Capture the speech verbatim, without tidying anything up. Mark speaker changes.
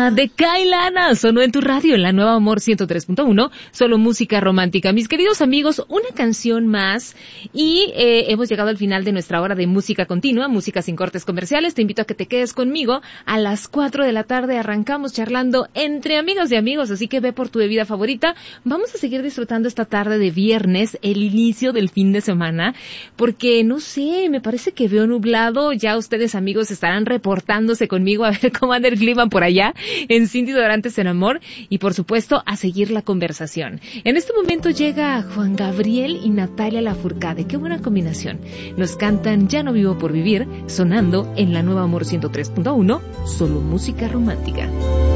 Speaker 1: Romántica de Kailana sonó en tu radio en la Nueva Amor ciento tres punto uno, solo música romántica. Mis queridos amigos, una canción más y eh, hemos llegado al final de nuestra hora de música continua, música sin cortes comerciales. Te invito a que te quedes conmigo. A las cuatro de la tarde arrancamos charlando entre amigos y amigos, así que ve por tu bebida favorita. Vamos a seguir disfrutando esta tarde de viernes, el inicio del fin de semana, porque no sé, me parece que veo nublado. Ya ustedes, amigos, estarán reportándose conmigo a ver cómo anda el clima por allá en Cindy Dorantes en Amor y, por supuesto, a seguir la conversación. En este momento llega Juan Gabriel y Natalia Lafourcade. Qué buena combinación. Nos cantan Ya no vivo por vivir, sonando en la Nueva Amor ciento tres punto uno, solo música romántica.